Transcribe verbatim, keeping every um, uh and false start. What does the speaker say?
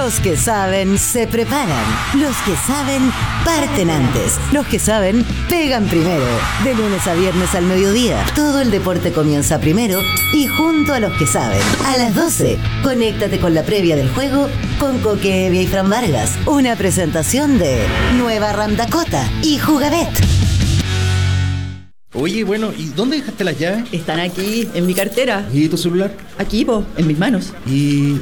Los que saben se preparan. Los que saben parten antes. Los que saben pegan primero. De lunes a viernes al mediodía. Todo el deporte comienza primero y junto a los que saben. A las doce, conéctate con la previa del juego con Coque Evia y Fran Vargas. Una presentación de Nueva Ram Dakota y Jugabet. Oye, bueno, ¿y dónde dejaste las llaves? Están aquí, en mi cartera. ¿Y tu celular? Aquí, po, en mis manos. ¿Y